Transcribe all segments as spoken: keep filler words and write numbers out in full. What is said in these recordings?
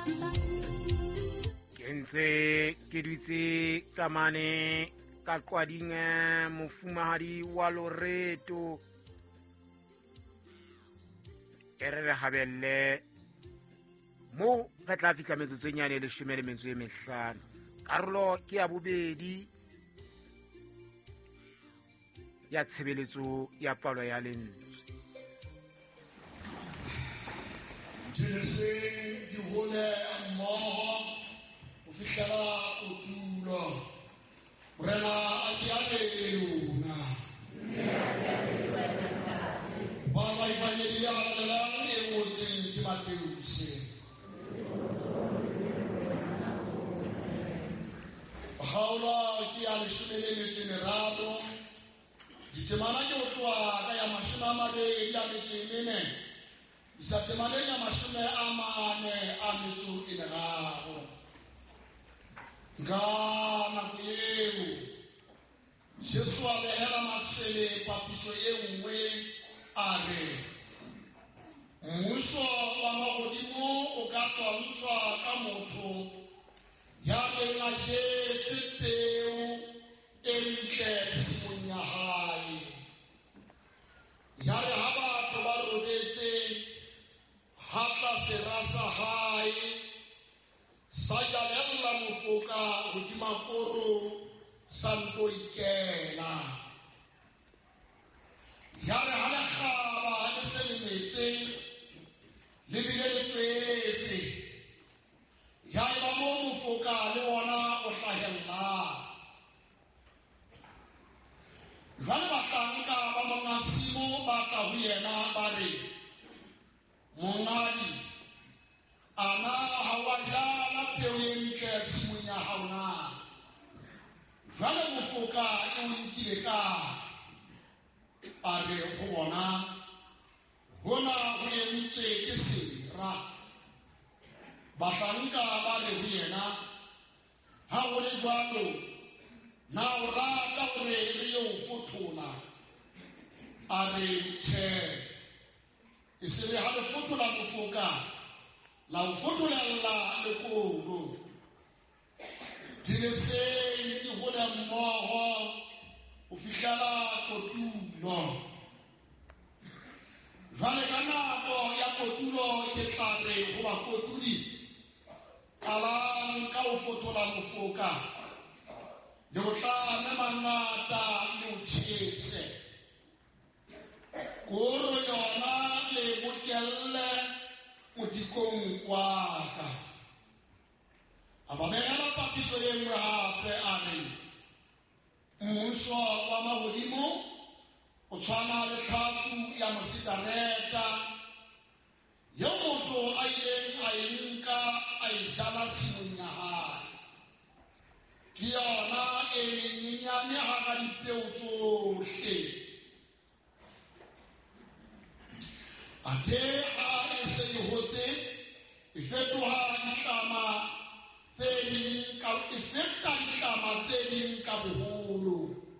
Kentse ke dutse ka mane ka qwading mofumahadi wa Loreto e re re habelle mo re tla fihla metsotsong yane leshome le metso e mehlano. Karolo ke ya bobedi ya tshebeletso ya palo ya lentswe. Dilese di hole mmoho o fihlela kotulo morena a ke a le lona ba ba ibanyedi ya lela e ngotseng ke Mateuse haula ke ya leshome le metso e meraro ditemana ke ho tloha ka ya mashome a mabedi a metso e mene isa temaneng ya mashome a mane a metso e meraro nga nako eo Jesu a behela matshwele papiso e nngwe a re mmuso wa magodimo o ka tshwantshwa ka motho ya neng a jetse peo e ntle tshimong ya hae ya re ha batho ba robetse ha tlase sa hae sa jalella mofoka hodima koro sa nto ikela ya re ha lekgaba le se le metse le bile le tswetse ya eba mo mofoka le wona o hlahella jwale bahlanka ba mongasimo ba tla ho yena ba re mongadi ana ha wa jala peo e ntle tshimong ya hao na jwale mofoka e o nkile ka a re ho bona hona ho entse ke sera bahlanka ba re ho yena ha o le jwalo na o rata hore re yo fotola a re tjhe e se le ha le fotola mofoka la o fotolella le koro dilese di hole mmoho o fihlela kotulo jwale ka nako ya kotulo ke tlare ho ba kotuli kalang ka o fotola mofoka le ho tlame mangata le o tjhese koro yona le bokelle modikong wa ka a ba behela papiso e nngwe hape a re mmuso wa mahodimo o tshwana le tlhaku ya mosikareta yo motho a ileng a e nka a e jala tshimong ya hae ke yona e menyenyane ha ka dipeo tsohle ate a e se e hotse e fetoha ditlama tse ding ka e feta ditlama tse ding ka boholo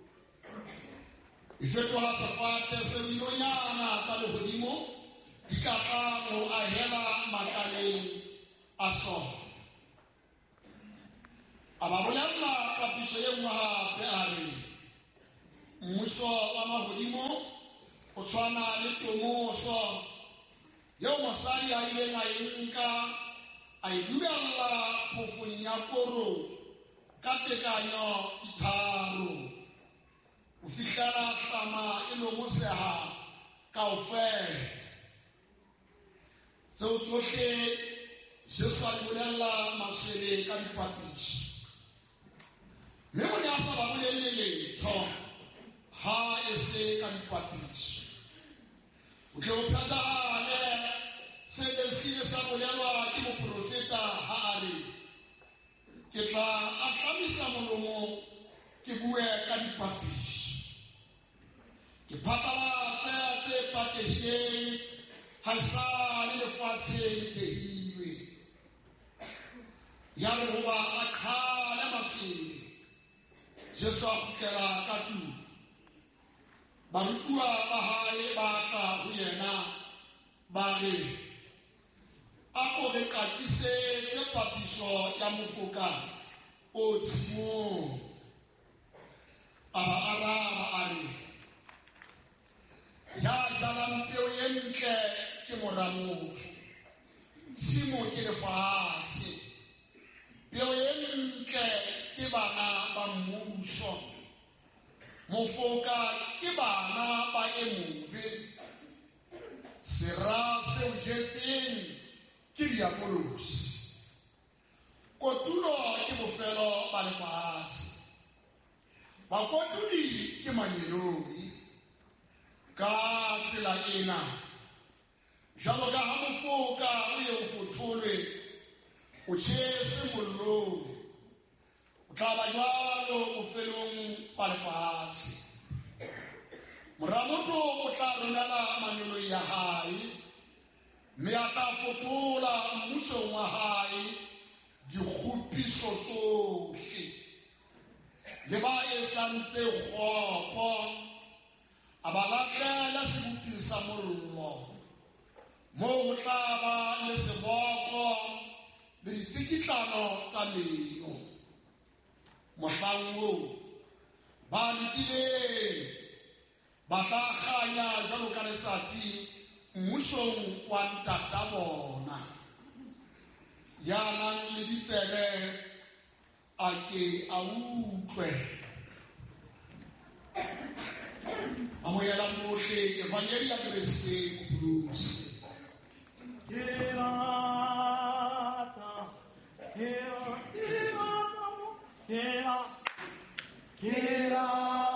e fetoha sefate se dinonyana tsa lehodimo di ka tla ho ahela makaleng a sona a ba bolella papiso e nngwe hape a re mmuso wa mahodimo o tshwana le tomoso yeo mosadi a ileng a e nka a e duella phofong ya koro ka tekanyo ditharo o fihlela hlama e lomoseha kaofela tseo tsohle Jesu a di bolella maswele ka dipapiso mme mo ne a sa ba bolelle letho ha e se ka dipapiso o tle o phathahale se le sile sa bolelwa ke moprofeta ha a re ke tla a hlamisa molomo ke bue ka dipapiso ke phatlalatse tse patehileng ha sa le lefatshe le tehilwe ya re hoba a khala maswele Jesu a kgutlela ka tulo barutuwa ba hae ba tla ho yena ba re a ko re katisetse papiso ya mofoka o tshimong a ba araba a re ya jalang peo e ntle ke mora motho tshimo ke lefatshe peo e ntle ke bana ba mmuso mofoka ke bana ba e mobe sera se o jetseng ke diapolosi kotulo ke bofelo ba lefatshe bakotuli ke manyeloi ka tsela ena jalo ka ha mofoka o ye o fotholwe o tjheswe mollong o tla ba jwalo bofelong ba lefatshe mora motho o tla romela manyeloi ya hae mme a tla fotola mmusong wa hae dikgopiso tsohle le ba etsang tse kgopo a ba lahlela seboping sa mollo moo ho tla ba le seboko le ditsikitlano tsa meno mohlang oo ba lekileng ba tla kganya jwalo ka letsatsi mmusong wa ntata bona ya nang le ditsebe a ke a utlwe amogelang bohle evangeli ya Kreste Blues Kira